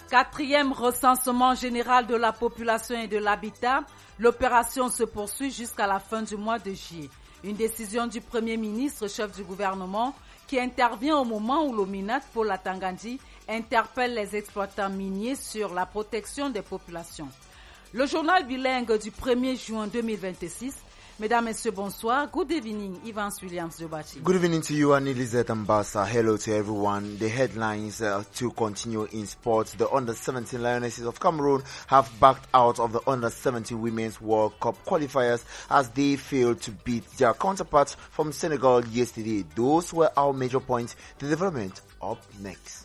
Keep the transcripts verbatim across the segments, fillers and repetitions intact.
Quatrième recensement général de la population et de l'habitat. L'opération se poursuit jusqu'à la fin du mois de juillet. Une décision du Premier ministre, chef du gouvernement, qui intervient au moment où l'Ominat Paul Atangandi interpelle les exploitants miniers sur la protection des populations. Le journal bilingue du premier juin deux mille vingt-six. Mesdames, Messieurs, bonsoir. Good evening, Evans Williams Jobachi. Good evening to you, Anilizet Ambassa. Hello to everyone. The headlines uh, to continue in sports. The under seventeen Lionesses of Cameroon have backed out of the under seventeen Women's World Cup qualifiers as they failed to beat their counterparts from Senegal yesterday. Those were our major points. The development up next.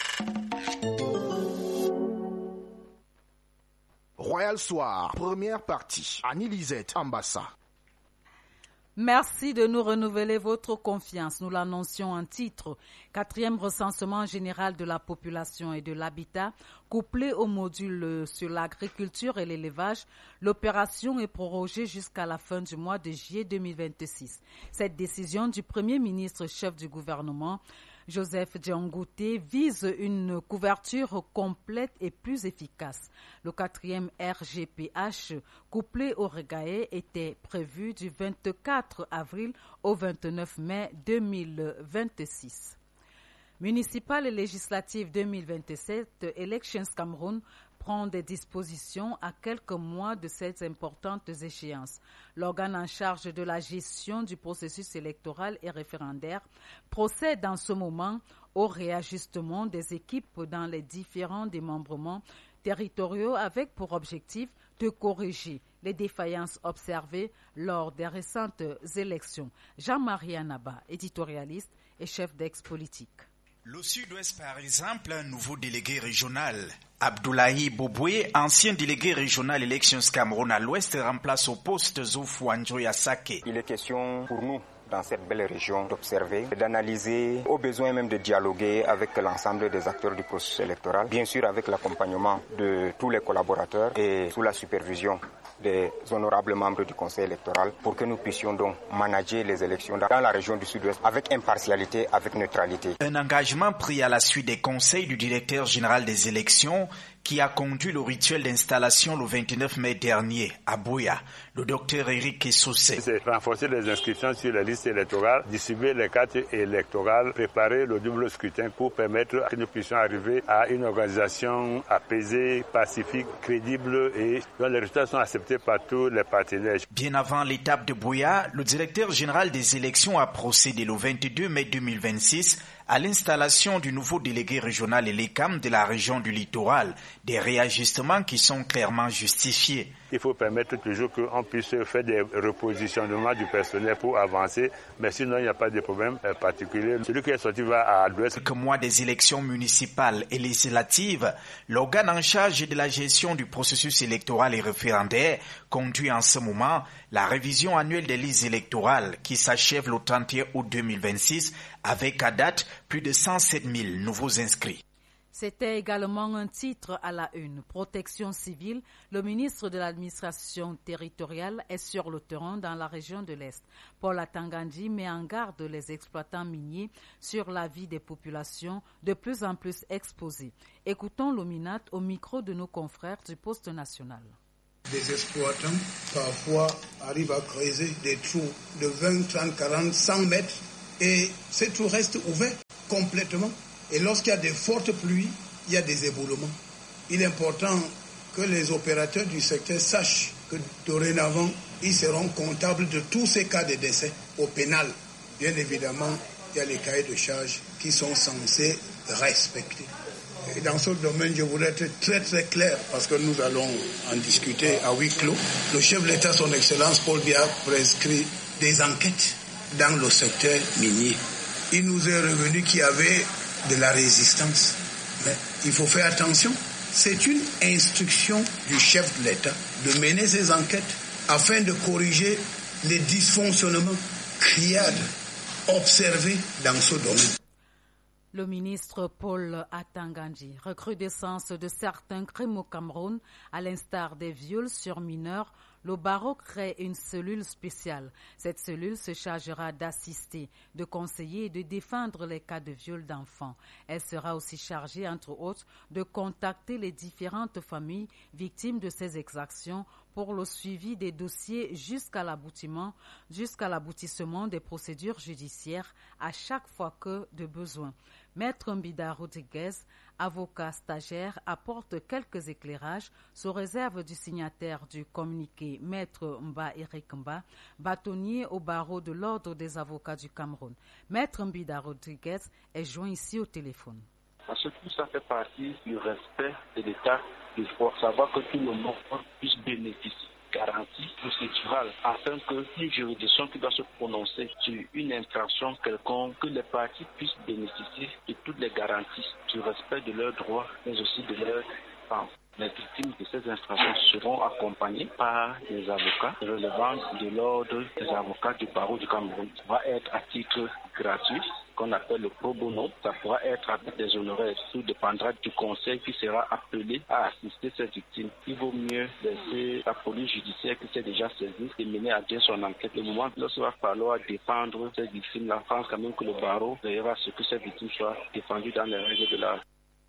Royal Soir, première partie. Anilizet Ambassa. Merci de nous renouveler votre confiance. Nous l'annoncions en titre. Quatrième recensement général de la population et de l'habitat, couplé au module sur l'agriculture et l'élevage. L'opération est prorogée jusqu'à la fin du mois de juillet deux mille vingt-six. Cette décision du Premier ministre chef du gouvernement, Joseph Diangote, vise une couverture complète et plus efficace. Le quatrième R G P H, couplé au Regae, était prévu du vingt-quatre avril au vingt-neuf mai deux mille vingt-six. Municipales et législatives deux mille vingt-sept, Elections Cameroun prend des dispositions à quelques mois de ces importantes échéances. L'organe en charge de la gestion du processus électoral et référendaire procède en ce moment au réajustement des équipes dans les différents démembrements territoriaux avec pour objectif de corriger les défaillances observées lors des récentes élections. Jean-Marie Anaba, éditorialiste et chef d'ex-politique. Le Sud-Ouest, par exemple, un nouveau délégué régional. Abdoulaye Boboué, ancien délégué régional Elections Cameroun à l'Ouest, remplace au poste Zoufou Andjoya Sake. Il est question pour nous, dans cette belle région, d'observer, d'analyser, au besoin même de dialoguer avec l'ensemble des acteurs du processus électoral, bien sûr avec l'accompagnement de tous les collaborateurs et sous la supervision des honorables membres du Conseil électoral pour que nous puissions donc manager les élections dans la région du Sud-Ouest avec impartialité, avec neutralité. Un engagement pris à la suite des conseils du directeur général des élections qui a conduit le rituel d'installation le vingt-neuf mai dernier à Buea, le docteur Eric Essoussé. C'est renforcer les inscriptions sur les listes électorales, distribuer les cartes électorales, préparer le double scrutin pour permettre que nous puissions arriver à une organisation apaisée, pacifique, crédible et dont les résultats sont acceptés par tous les partenaires. Bien avant l'étape de Buea, le directeur général des élections a procédé le vingt-deux mai deux mille vingt-six à l'installation du nouveau délégué régional Elecam de la région du littoral, des réajustements qui sont clairement justifiés. Il faut permettre toujours qu'on puisse faire des repositionnements du personnel pour avancer, mais sinon il n'y a pas de problème particulier. Celui qui est sorti va à l'ouest. Quelques mois des élections municipales et législatives, l'organe en charge de la gestion du processus électoral et référendaire conduit en ce moment la révision annuelle des listes électorales qui s'achève le trente et un août deux mille vingt-six avec à date plus de cent sept mille nouveaux inscrits. C'était également un titre à la une. Protection civile, le ministre de l'administration territoriale est sur le terrain dans la région de l'Est. Paul Atangandi met en garde les exploitants miniers sur la vie des populations de plus en plus exposées. Écoutons l'Ominat au micro de nos confrères du poste national. Des exploitants parfois arrivent à creuser des trous de vingt, trente, quarante, cent mètres et ces trous restent ouverts complètement. Et lorsqu'il y a de fortes pluies, il y a des éboulements. Il est important que les opérateurs du secteur sachent que dorénavant, ils seront comptables de tous ces cas de décès au pénal. Bien évidemment, il y a les cahiers de charges qui sont censés respecter. Et dans ce domaine, je voudrais être très très clair parce que nous allons en discuter à huis clos. Le chef de l'État, son Excellence Paul Biya, prescrit des enquêtes dans le secteur minier. Il nous est revenu qu'il y avait de la résistance. Mais il faut faire attention. C'est une instruction du chef de l'État de mener ces enquêtes afin de corriger les dysfonctionnements criards observés dans ce domaine. Le ministre Paul Atangandji, recrudescence de certains crimes au Cameroun, à l'instar des viols sur mineurs, le barreau crée une cellule spéciale. Cette cellule se chargera d'assister, de conseiller et de défendre les cas de viol d'enfants. Elle sera aussi chargée, entre autres, de contacter les différentes familles victimes de ces exactions pour le suivi des dossiers jusqu'à l'aboutissement, jusqu'à l'aboutissement des procédures judiciaires à chaque fois que de besoin. Maître Mbida Rodriguez, avocat stagiaire, apporte quelques éclairages sous réserve du signataire du communiqué, Maître Mba Eric Mba, bâtonnier au barreau de l'Ordre des avocats du Cameroun. Maître Mbida Rodriguez est joint ici au téléphone. Parce que tout ça fait partie du respect de l'État. Il faut savoir que tout le monde puisse bénéficier de garanties procédurales afin qu'une juridiction qui doit se prononcer sur une infraction quelconque, que les parties puissent bénéficier de toutes les garanties du respect de leurs droits, mais aussi de leurs défense. Les victimes de ces infractions seront accompagnées par des avocats relevant de l'ordre des avocats du barreau du Cameroun. Ça va être à titre gratuit, qu'on appelle le pro bono. Ça pourra être avec des honoraires. Tout dépendra du conseil qui sera appelé à assister ces victimes. Il vaut mieux laisser la police judiciaire qui s'est déjà saisie et mener à bien son enquête. Le moment où il va falloir défendre ces victimes, la France quand même que le barreau veillera à ce que ces victimes soient défendues dans les règles de l'art.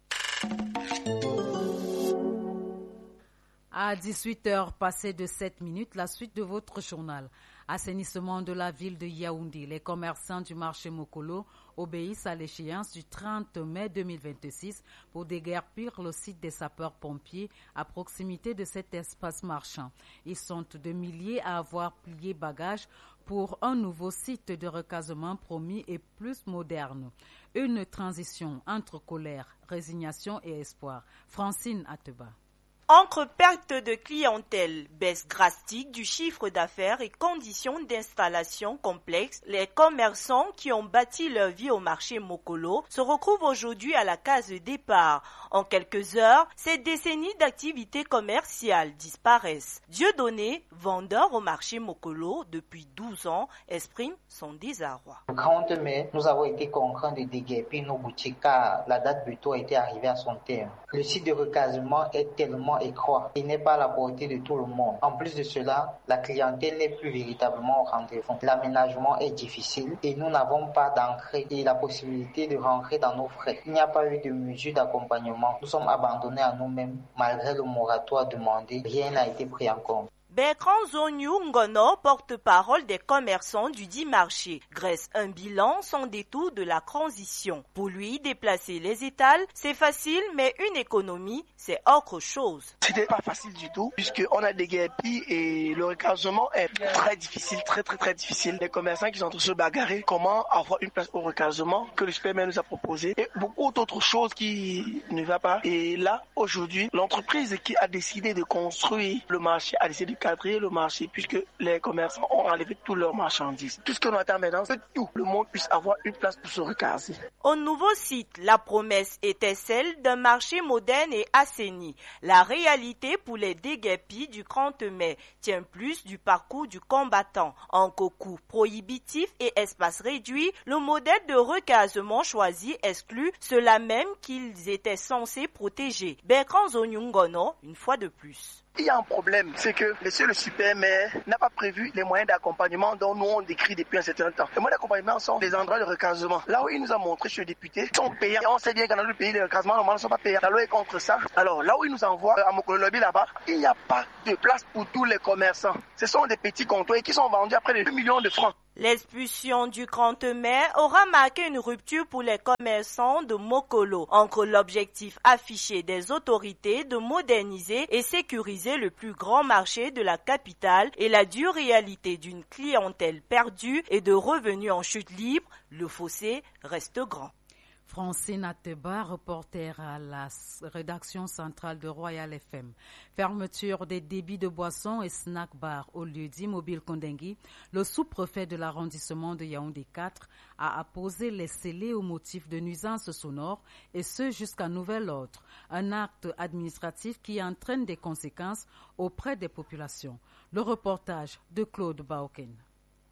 À dix-huit heures passées de sept minutes, la suite de votre journal. Assainissement de la ville de Yaoundé. Les commerçants du marché Mokolo obéissent à l'échéance du trente mai deux mille vingt-six pour déguerpir le site des sapeurs-pompiers à proximité de cet espace marchand. Ils sont de milliers à avoir plié bagages pour un nouveau site de recasement promis et plus moderne. Une transition entre colère, résignation et espoir. Francine Ateba. Entre perte de clientèle, baisse drastique du chiffre d'affaires et conditions d'installation complexes, les commerçants qui ont bâti leur vie au marché Mokolo se retrouvent aujourd'hui à la case de départ. En quelques heures, ces décennies d'activité commerciale disparaissent. Dieudonné, vendeur au marché Mokolo depuis douze ans, exprime son désarroi. Le trente mai, nous avons été contraints de déguerpir nos boutiques car la date butoir était arrivée à son terme. Le site de recasement est tellement étroit. Il n'est pas à la portée de tout le monde. En plus de cela, la clientèle n'est plus véritablement au rendez-vous. L'aménagement est difficile et nous n'avons pas d'entrée et la possibilité de rentrer dans nos frais. Il n'y a pas eu de mesure d'accompagnement. Nous sommes abandonnés à nous-mêmes. Malgré le moratoire demandé, rien n'a été pris en compte. Bertrand Zoniou Ngono, porte-parole des commerçants du dit marché, dresse un bilan sans détour de la transition. Pour lui, déplacer les étals, c'est facile, mais une économie, c'est autre chose. C'était pas facile du tout, puisqu'on a des guépis et le recasement est très difficile, très très très difficile. Les commerçants qui sont en train de se bagarrer, comment avoir une place au recasement que le superman nous a proposé, et beaucoup d'autres choses qui ne va pas. Et là, aujourd'hui, l'entreprise qui a décidé de construire le marché a décidé de cadrer le marché puisque les commerçants ont enlevé toutes leurs marchandises. Tout ce qu'on attend maintenant, c'est que tout le monde puisse avoir une place pour se recaser. Au nouveau site, la promesse était celle d'un marché moderne et assaini. La réalité pour les déguerpis du trente mai tient plus du parcours du combattant. En coût prohibitif et espace réduit, le modèle de recasement choisi exclut ceux-là même qu'ils étaient censés protéger. Bertrand Zoniou-Ngono, une fois de plus. Il y a un problème, c'est que monsieur le super-maire n'a pas prévu les moyens d'accompagnement dont nous on décrit depuis un certain temps. Les moyens d'accompagnement sont des endroits de recasement. Là où il nous a montré chez le député, ils sont payants. Et on sait bien qu'en le pays, les recasements normalement ne sont pas payants. La loi est contre ça. Alors là où il nous envoie à Mokolo Lobby là-bas, il n'y a pas de place pour tous les commerçants. Ce sont des petits comptoirs qui sont vendus à près de deux millions de francs. L'expulsion du trente mai aura marqué une rupture pour les commerçants de Mokolo entre l'objectif affiché des autorités de moderniser et sécuriser le plus grand marché de la capitale et la dure réalité d'une clientèle perdue et de revenus en chute libre. Le fossé reste grand. Francine Ateba, reporter à la rédaction centrale de Royal F M. Fermeture des débits de boissons et snack-bars au lieu-dit Mobile Kondengui. Le sous-préfet de l'arrondissement de Yaoundé quatre a apposé les scellés au motif de nuisances sonores et ce jusqu'à nouvel ordre. Un acte administratif qui entraîne des conséquences auprès des populations. Le reportage de Claude Baoken.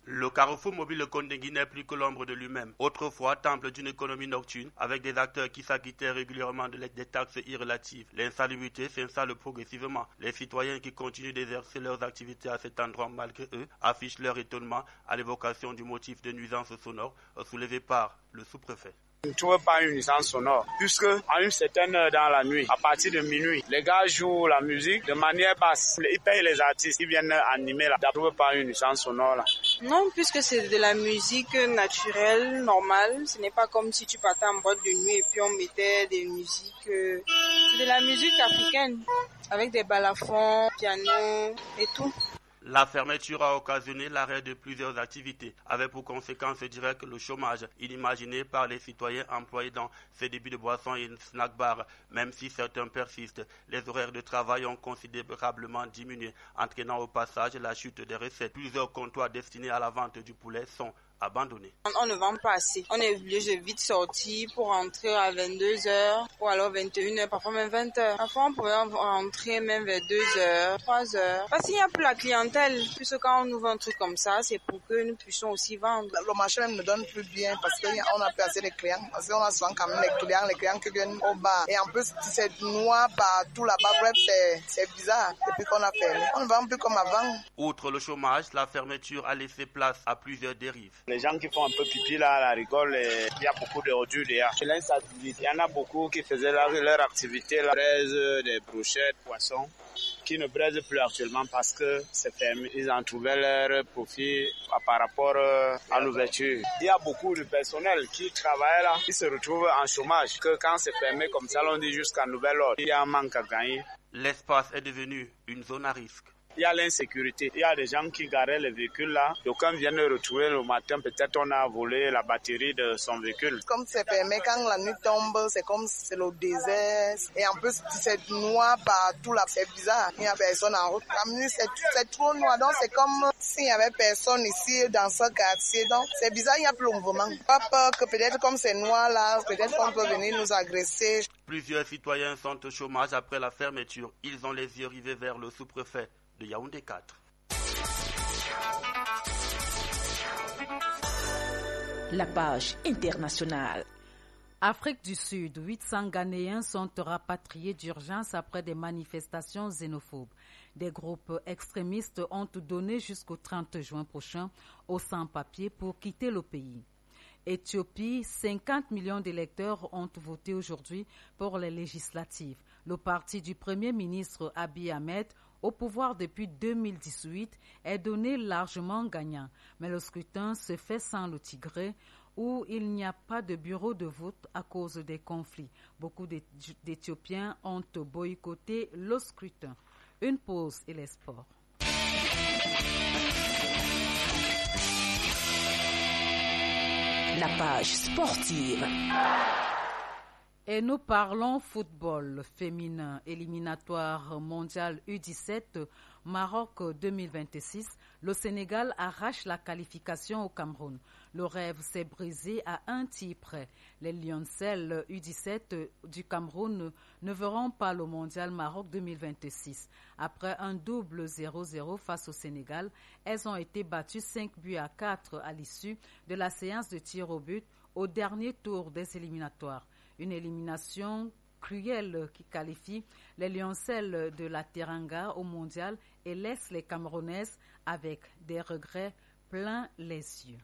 Le carrefour mobile Kondengui n'est plus que l'ombre de lui-même. Autrefois, temple d'une économie nocturne, avec des acteurs qui s'acquittaient régulièrement de des taxes irrelatives. L'insalubrité s'installe progressivement. Les citoyens qui continuent d'exercer leurs activités à cet endroit malgré eux affichent leur étonnement à l'évocation du motif de nuisance sonore soulevé par le sous-préfet. On ne trouve pas une nuisance sonore, puisque à une certaine heure dans la nuit, à partir de minuit, les gars jouent la musique de manière basse. Ils payent les artistes qui viennent animer là. On ne trouve pas une nuisance sonore là. Non, puisque c'est de la musique naturelle, normale. Ce n'est pas comme si tu partais en boîte de nuit et puis on mettait des musiques. Euh... C'est de la musique africaine, avec des balafons, piano et tout. La fermeture a occasionné l'arrêt de plusieurs activités, avec pour conséquence directe le chômage inimaginé par les citoyens employés dans ces débits de boissons et snack bars. Même si certains persistent, les horaires de travail ont considérablement diminué, entraînant au passage la chute des recettes. Plusieurs comptoirs destinés à la vente du poulet sont abandonnés. On ne vend pas assez. On est obligé de vite sortir pour rentrer à vingt-deux heures ou alors vingt et une heures, parfois même vingt heures. Parfois on pourrait rentrer même vers deux heures, trois heures. Parce qu'il n'y a plus la clientèle. Puisque quand on ouvre un truc comme ça, c'est pour que nous puissions aussi vendre. Le marché même ne donne plus bien parce qu'on a plus assez de clients. Parce qu'on a souvent quand même les clients, les clients qui viennent au bar. Et en plus, c'est noir partout là-bas. Bref, c'est, c'est bizarre depuis qu'on a fermé. On ne vend plus comme avant. Outre le chômage, la fermeture a laissé place à plusieurs dérives. Les gens qui font un peu pipi là, la rigole, il y a beaucoup de ordures derrière. Il y en a beaucoup qui faisaient leur, leur activité, la braise, des brochettes, poissons, qui ne braisent plus actuellement parce que c'est fermé. Ils en trouvaient leur profit par rapport à l'ouverture. Il y a beaucoup de personnel qui travaillent là, qui se retrouvent en chômage. Que quand c'est fermé comme ça, on dit jusqu'à nouvel ordre. Il y a un manque à gagner. L'espace est devenu une zone à risque. Il y a l'insécurité. Il y a des gens qui garaient les véhicules là. D'aucuns viennent le retrouver le matin. Peut-être on a volé la batterie de son véhicule. Comme c'est fermé, quand la nuit tombe, c'est comme si c'est le désert. Et en plus, c'est noir partout là. C'est bizarre. Il n'y a personne en route. La nuit, c'est, c'est trop noir. Donc, c'est comme s'il n'y avait personne ici dans ce quartier. Donc, c'est bizarre, il n'y a plus de mouvement. Pas peur que peut-être comme c'est noir là, peut-être qu'on peut venir nous agresser. Plusieurs citoyens sont au chômage après la fermeture. Ils ont les yeux rivés vers le sous-préfet de Yaoundé quatre. La page internationale. Afrique du Sud, huit cents Ghanéens sont rapatriés d'urgence après des manifestations xénophobes. Des groupes extrémistes ont donné jusqu'au trente juin prochain aux sans-papiers pour quitter le pays. Éthiopie, cinquante millions d'électeurs ont voté aujourd'hui pour les législatives. Le parti du Premier ministre Abiy Ahmed, au pouvoir depuis deux mille dix-huit, est donné largement gagnant. Mais le scrutin se fait sans le Tigré, où il n'y a pas de bureau de vote à cause des conflits. Beaucoup d'Éthiopiens ont boycotté le scrutin. Une pause et les sports. La page sportive. Et nous parlons football féminin, éliminatoire mondial U dix-sept, Maroc deux mille vingt-six. Le Sénégal arrache la qualification au Cameroun. Le rêve s'est brisé à un tir près. Les Lioncelles U dix-sept du Cameroun ne verront pas le mondial Maroc deux mille vingt-six. Après un double zéro zéro face au Sénégal, elles ont été battues cinq buts à quatre à l'issue de la séance de tir au but au dernier tour des éliminatoires. Une élimination cruelle qui qualifie les Lioncelles de la Teranga au mondial et laisse les Camerounaises avec des regrets plein les yeux.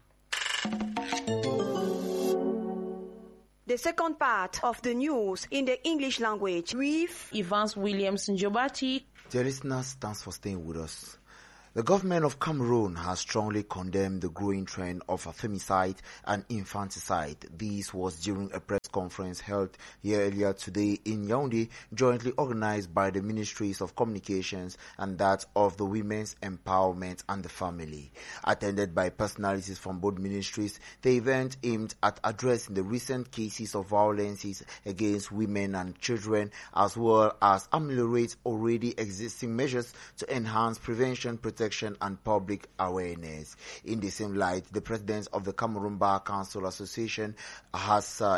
The second part of the news in the English language with Evans Williams Njobati. Dear listeners, thanks for staying with us. The government of Cameroon has strongly condemned the growing trend of femicide and infanticide. This was during a press conference held here earlier today in Yaoundé, jointly organized by the Ministries of Communications and that of the Women's Empowerment and the Family. Attended by personalities from both ministries, the event aimed at addressing the recent cases of violences against women and children, as well as ameliorate already existing measures to enhance prevention, protection, and public awareness. In the same light, the president of the Cameroon Bar Council Association has uh, issued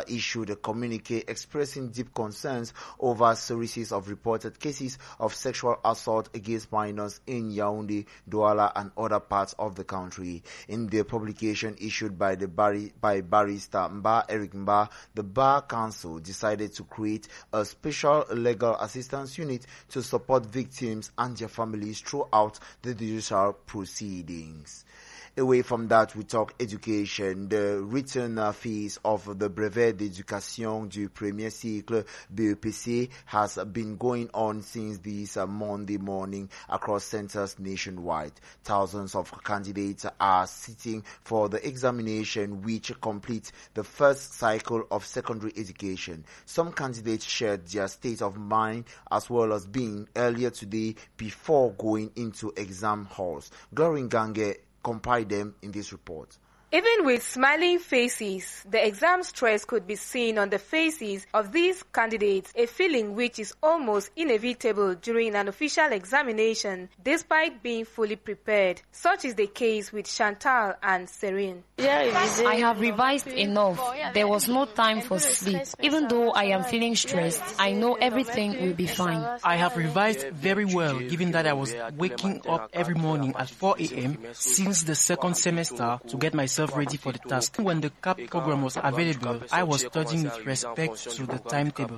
issued a communique expressing deep concerns over a series of reported cases of sexual assault against minors in Yaoundé, Douala, and other parts of the country. In the publication issued by the Bar- by barrister Mba Eric Mba, the Bar Council decided to create a special legal assistance unit to support victims and their families throughout the judicial proceedings. Away from that, we talk education. The written uh, fees of the Brevet d'éducation du premier cycle B E P C has been going on since this uh, Monday morning across centers nationwide. Thousands of candidates are sitting for the examination, which complete the first cycle of secondary education. Some candidates shared their state of mind as well as being earlier today before going into exam halls. Glory Ngange compiled them in this report. Even with smiling faces, the exam stress could be seen on the faces of these candidates, a feeling which is almost inevitable during an official examination, despite being fully prepared. Such is the case with Chantal and Serene. I have revised enough. There was no time for sleep. Even though I am feeling stressed, I know everything will be fine. I have revised very well, given that I was waking up every morning at four a.m. since the second semester to get myself ready for the task. When the C A P program was available, I was studying with respect to the timetable.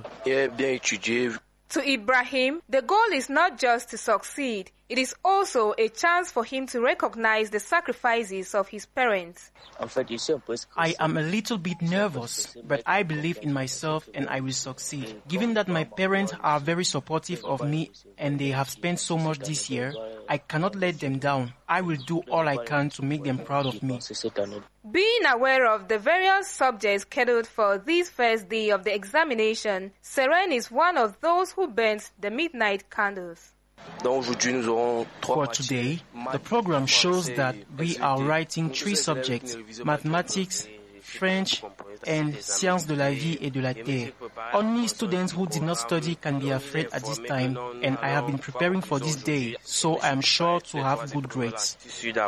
To Ibrahim, the goal is not just to succeed, it is also a chance for him to recognize the sacrifices of his parents. I am a little bit nervous, but I believe in myself and I will succeed. Given that my parents are very supportive of me and they have spent so much this year, I cannot let them down. I will do all I can to make them proud of me. Being aware of the various subjects scheduled for this first day of the examination, Serene is one of those who burns the midnight candles. For today, the program shows that we are writing three subjects, mathematics, French, and Sciences de la vie et de la terre. Only students who did not study can be afraid at this time, and I have been preparing for this day, so I am sure to have good grades.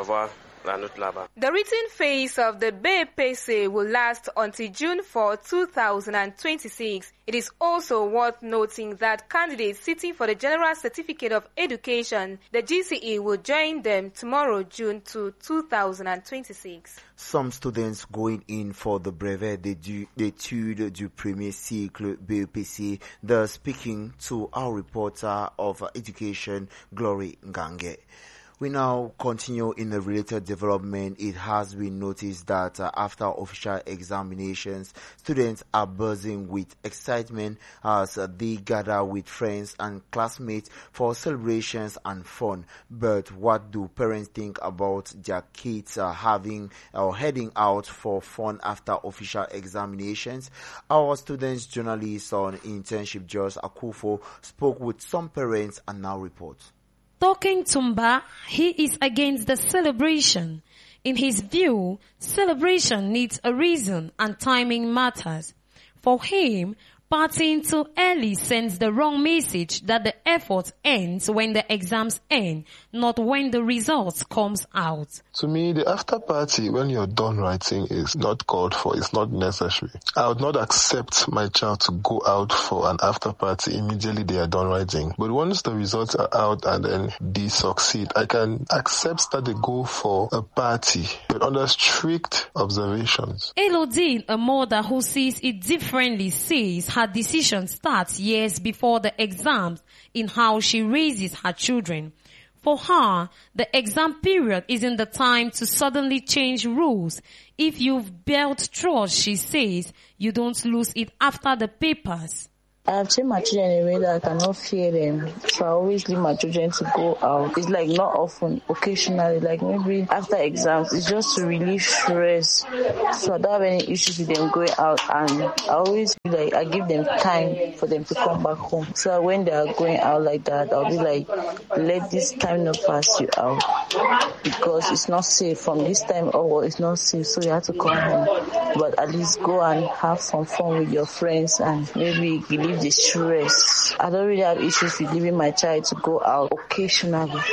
The written phase of the B E P C will last until June fourth, two thousand twenty-six. It is also worth noting that candidates sitting for the General Certificate of Education, the G C E, will join them tomorrow, June second, two thousand twenty-six. Some students going in for the Brevet d'études du premier cycle B E P C, they're speaking to our reporter of education, Glory Ngange. We now continue in a related development. It has been noticed that uh, after official examinations, students are buzzing with excitement as uh, they gather with friends and classmates for celebrations and fun. But what do parents think about their kids uh, having or heading out for fun after official examinations? Our students journalist on internship, Josh Akufo, spoke with some parents and now reports. Talking to Mba, he is against the celebration. In his view, celebration needs a reason and timing matters. For him, partying too early sends the wrong message that the effort ends when the exams end, not when the results comes out. To me, the after party when you're done writing is not called for, it's not necessary. I would not accept my child to go out for an after party immediately they are done writing. But once the results are out and then they succeed, I can accept that they go for a party, but under strict observations. Elodine, a mother who sees it differently, says her decision starts years before the exams in how she raises her children. For her, the exam period isn't the time to suddenly change rules. If you've built trust, she says, you don't lose it after the papers. I have trained my children in a way that I cannot fear them. So I always leave my children to go out. It's like not often, occasionally, like maybe after exams. It's just to relieve stress. So I don't have any issues with them going out. And I always feel like I give them time for them to come back home. So when they are going out like that, I'll be like, let this time not pass you out. Because it's not safe. From this time onward, it's not safe. So you have to come home. But at least go and have some fun with your friends and maybe relieve the stress. I don't really have issues with leaving my child to go out occasionally.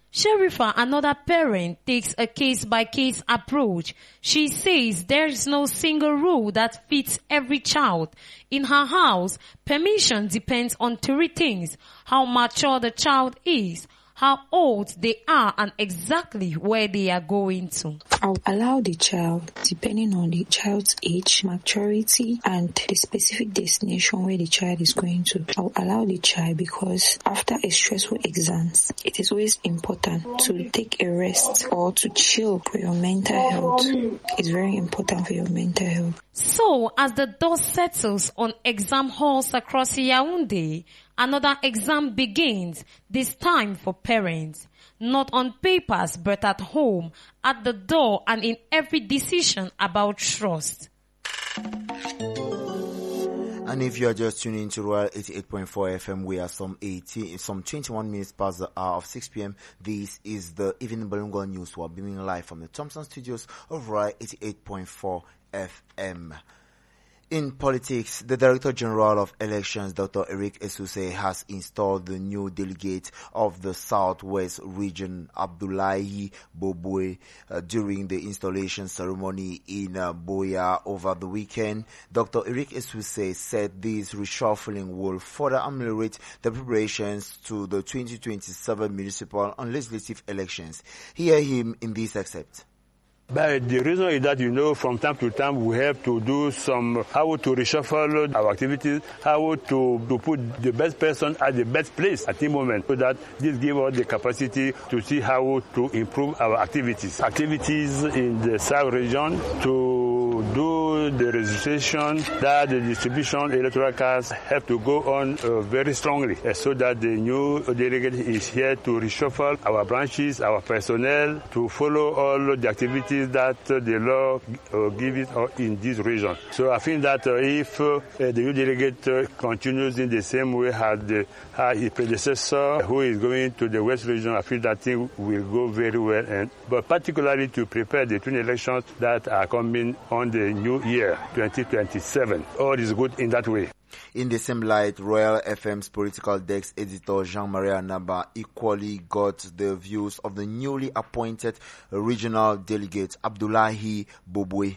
Sherifa, another parent, takes a case-by-case approach. She says there is no single rule that fits every child. In her house, permission depends on three things: how mature the child is, how old they are, and exactly where they are going to. I'll allow the child, depending on the child's age, maturity, and the specific destination where the child is going to. I'll allow the child because after a stressful exams, it is always important to take a rest or to chill for your mental health. It's very important for your mental health. So, as the dust settles on exam halls across Yaoundé, another exam begins, this time for parents. Not on papers, but at home, at the door, and in every decision about trust. And if you are just tuning into Royal eighty-eight point four F M, we are some eighteen, some twenty-one minutes past the hour of six p.m. This is the Evening Balungo News. We are beaming live from the Thompson Studios of Royal eighty-eight point four F M. In politics, the Director General of Elections, Doctor Eric Esuse, has installed the new delegate of the Southwest Region, Abdullahi Boboe, uh, during the installation ceremony in uh, Boya over the weekend. Doctor Eric Esuse said this reshuffling will further ameliorate the preparations to the twenty twenty-seven municipal and legislative elections. Hear him in this excerpt. But the reason is that, you know, from time to time we have to do some, how to reshuffle our activities, how to, to put the best person at the best place at the moment, so that this gives us the capacity to see how to improve our activities. Activities in the South region to do the registration, that the distribution electoral cards have to go on uh, very strongly, uh, so that the new delegate is here to reshuffle our branches, our personnel, to follow all the activities that uh, the law uh, gives it in this region. So I think that uh, if uh, the new delegate uh, continues in the same way as the uh, his predecessor, who is going to the West region, I think that thing will go very well. And but particularly to prepare the twin elections that are coming on the new year, twenty twenty-seven. All is good in that way. In the same light, Royal F M's political desk editor Jean-Marie Anaba equally got the views of the newly appointed regional delegate Abdullahi Boboe.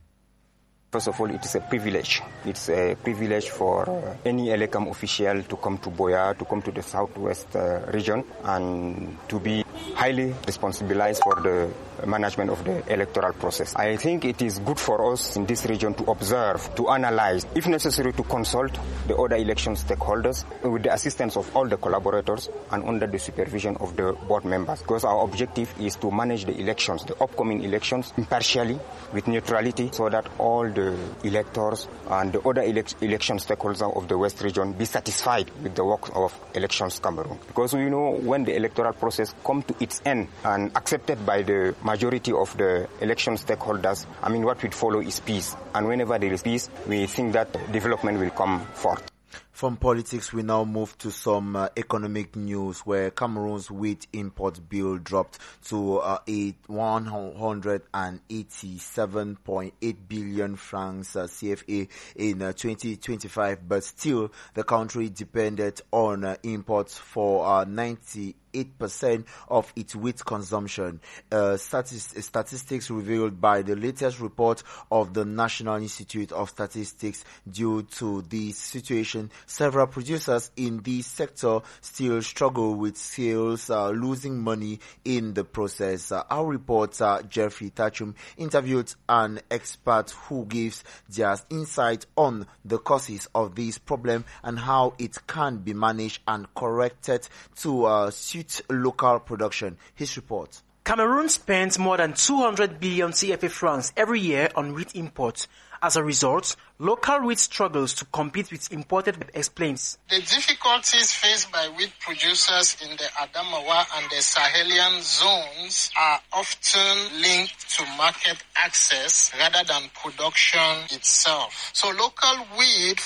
First of all, it is a privilege. It's a privilege for uh, any Elecam official to come to Boya, to come to the Southwest uh, region, and to be highly responsibilized for the management of the electoral process. I think it is good for us in this region to observe, to analyze, if necessary to consult the other election stakeholders with the assistance of all the collaborators and under the supervision of the board members. Because our objective is to manage the elections, the upcoming elections, impartially, with neutrality, so that all the electors and the other elect- election stakeholders of the West region be satisfied with the work of Elections Cameroon. Because we know when the electoral process comes to its end and accepted by the majority of the election stakeholders, I mean, what will follow is peace. And whenever there is peace, we think that development will come forth. From politics, we now move to some uh, economic news, where Cameroon's wheat import bill dropped to uh, one hundred eighty-seven point eight billion francs uh, C F A in uh, twenty twenty-five, but still the country depended on uh, imports for uh, ninety-eight percent of its wheat consumption. Uh, statist- statistics revealed by the latest report of the National Institute of Statistics. Due to this situation, several producers in this sector still struggle with sales, uh, losing money in the process. Uh, our reporter Jeffrey Tachum interviewed an expert who gives their insight on the causes of this problem and how it can be managed and corrected to uh, suit local production. His report. Cameroon spends more than two hundred billion C F A francs every year on wheat imports. As a result, local wheat struggles to compete with imported wheat, explains. The difficulties faced by wheat producers in the Adamawa and the Sahelian zones are often linked to market access rather than production itself. So local wheat